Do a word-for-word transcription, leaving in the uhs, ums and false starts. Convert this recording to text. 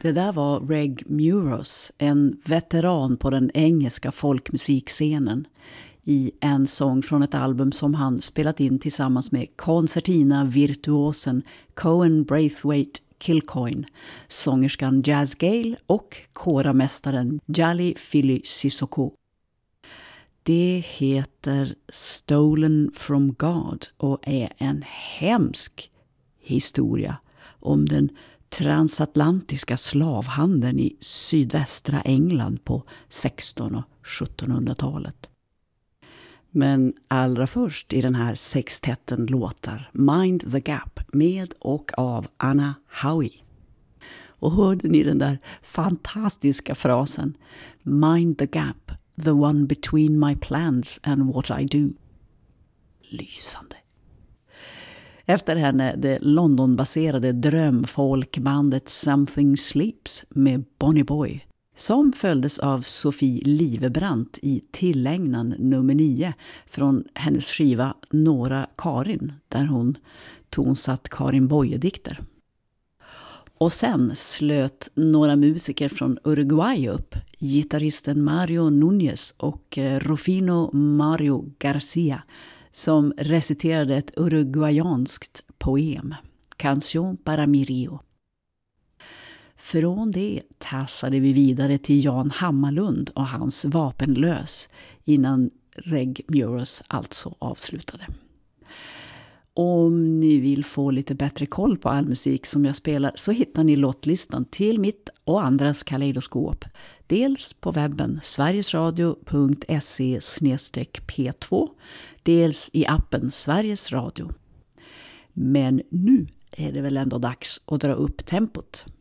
Det där var Reg Muros, en veteran på den engelska folkmusikscenen, i en sång från ett album som han spelat in tillsammans med koncertina-virtuosen Cohen Braithwaite Kilcoyne, sångerskan Jazz Gale och koramästaren Jali Philly Sissoko. Det heter Stolen from God och är en hemsk historia om den transatlantiska slavhandeln i sydvästra England på sexton- och sjuttonhundratalet. Men allra först i den här sextetten låtar Mind the Gap med och av Anna Howie. Och hörde ni den där fantastiska frasen Mind the Gap, the one between my plans and what I do. Lysande. Efter henne det Londonbaserade drömfolkbandet Something Sleeps med Bonnie Boy, som följdes av Sofie Livebrant i tillägnan nummer nio från hennes skiva Nåra Karin, där hon tonsatt Karin Boye-dikter. Och sen slöt några musiker från Uruguay upp, gitarristen Mario Núñez och Rufino Mario Garcia, som reciterade ett uruguayanskt poem, Canción para mi Rio. Från det tassade vi vidare till Jan Hammarlund och hans Vapenlös innan Reg Muros alltså avslutade. Om ni vill få lite bättre koll på all musik som jag spelar så hittar ni låtlistan till mitt och andras kaleidoskop. Dels på webben sverigesradio punkt se slash p två, dels i appen Sveriges Radio. Men nu är det väl ändå dags att dra upp tempot.